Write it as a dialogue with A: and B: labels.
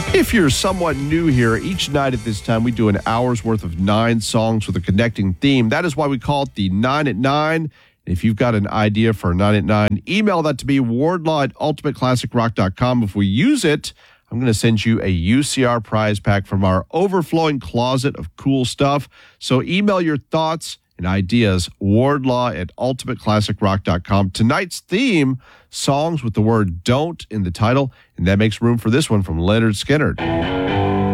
A: If you're somewhat new here, each night at this time, we do an hour's worth of 9 songs with a connecting theme. That is why we call it the 9 at 9. If you've got an idea for a 9 at 9, email that to me, wardlaw@ultimateclassicrock.com. If we use it, I'm going to send you a UCR prize pack from our overflowing closet of cool stuff. So email your thoughts and ideas, wardlaw@ultimateclassicrock.com. Tonight's theme, songs with the word don't in the title, and that makes room for this one from Leonard Skinner.